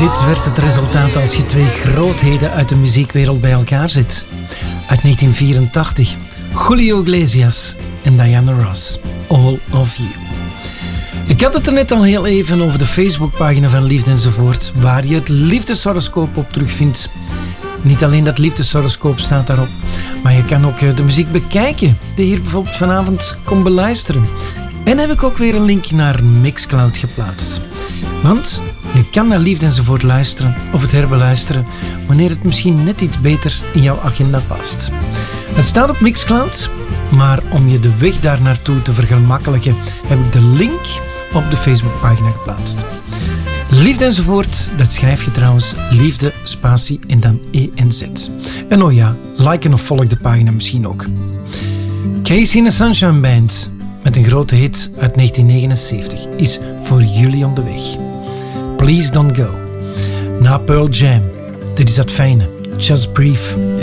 Dit werd het resultaat als je twee grootheden uit de muziekwereld bij elkaar zit. Uit 1984, Julio Iglesias en Diana Ross, All of You. Ik had het er net al heel even over de Facebookpagina van Liefde Enzovoort, waar je het liefdeshoroscoop op terugvindt. Niet alleen dat liefdeshoroscoop staat daarop, maar je kan ook de muziek bekijken die hier bijvoorbeeld vanavond komt beluisteren. En heb ik ook weer een link naar Mixcloud geplaatst. Want je kan naar Liefde Enzovoort luisteren of het herbeluisteren wanneer het misschien net iets beter in jouw agenda past. Het staat op Mixcloud, maar om je de weg daar naartoe te vergemakkelijken heb ik de link op de Facebookpagina geplaatst. Liefde Enzovoort, dat schrijf je trouwens liefde, spatie en dan ENZ. En oh ja, liken of volg de pagina misschien ook. Casey and the Sunshine Band met een grote hit uit 1979 is voor jullie onderweg. Please Don't Go. Na Pearl Jam, dit is dat fijne, Just Brief.